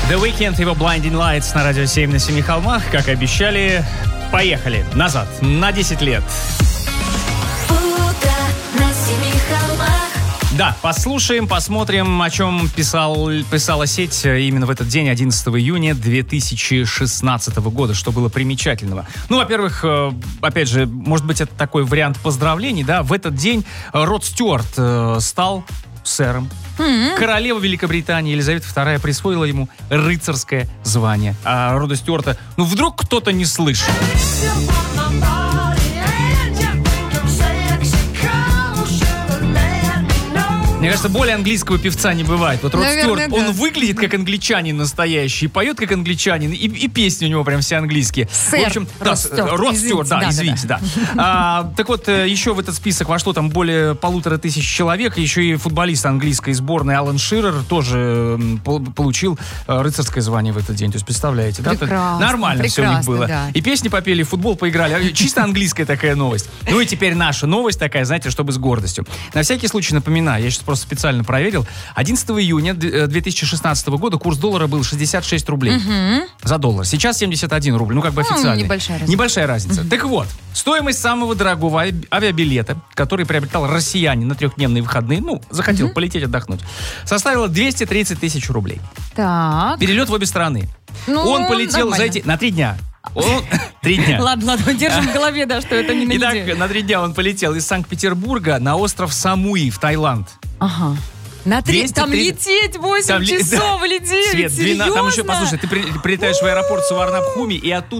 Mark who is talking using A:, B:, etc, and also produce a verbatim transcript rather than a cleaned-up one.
A: The Weeknd, его Blinding Lights на радио семь на семи холмах. Как и обещали, поехали назад на десять лет.
B: Утро на семи холмах.
A: Да, послушаем, посмотрим, о чем писал, писала сеть именно в этот день, одиннадцатого июня две тысячи шестнадцатого года, что было примечательного. Ну, во-первых, опять же, может быть, это такой вариант поздравлений, да, в этот день Род Стюарт э, стал сэром. Mm-hmm. Королева Великобритании Елизавета вторая присвоила ему рыцарское звание. А Рода Стюарта, ну, вдруг кто-то не слышал. Мне кажется, более английского певца не бывает. Вот Род Стюарт, да. Он выглядит как англичанин настоящий, поет как англичанин, и, и песни у него прям все английские.
B: Сэр
A: в общем,
B: Род Стюарт,
A: да, Род Стюарт, да,
B: да,
A: извините, да. да. А, так вот, еще в этот список вошло там более полутора тысяч человек, еще и футболист английской сборной Алан Ширер тоже получил рыцарское звание в этот день. То есть, представляете,
B: прекрасно,
A: да? Нормально все у них было.
B: Да.
A: И песни попели, и футбол поиграли. Чисто английская такая новость. Ну и теперь наша новость такая, знаете, чтобы с гордостью. На всякий случай напоминаю, я сейчас просто специально проверил. одиннадцатого июня две тысячи шестнадцатого года курс доллара был шестьдесят шесть рублей угу. за доллар. Сейчас семьдесят один рубль. Ну, как бы официально.
B: Ну, небольшая разница.
A: Небольшая разница. Угу. Так вот, стоимость самого дорогого авиабилета, который приобретал россиянин на трехдневные выходные, ну, захотел угу. полететь отдохнуть, составила двести тридцать тысяч рублей.
B: Так.
A: Перелет в обе страны.
B: Ну,
A: Он полетел
B: нормально.
A: за эти... на три дня. Он... Три дня.
B: Ладно, ладно, держим в голове, да, что это не на неделю.
A: Итак, на три дня он полетел из Санкт-Петербурга на остров Самуи в Таиланд.
B: Ага. На три... Там лететь восемь
A: там,
B: часов
A: да.
B: или девять,
A: Свет,
B: серьезно?
A: Там еще, послушай, ты прилетаешь в аэропорт Суварнабхуми, и оттуда